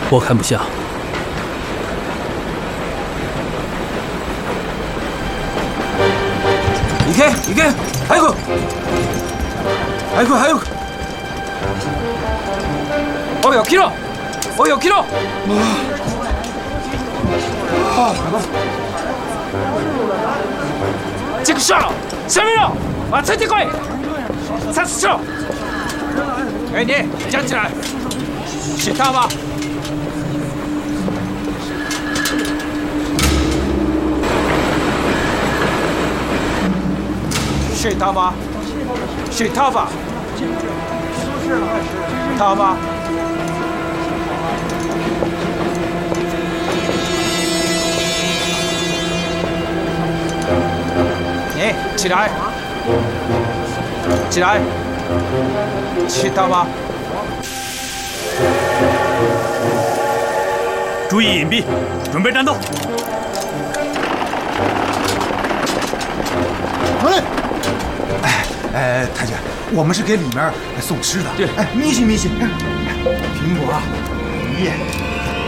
我看不像。 이게 아이고 여기로这个上下面了，往车底跪，34车。哎，你站起来，是他吗？是他吗？是他吧？他吗？你起来，起来，是他吗？ 注意隐蔽，准备战斗。 好嘞。太监，我们是给里面送吃的。 对， 米线，苹果、梨、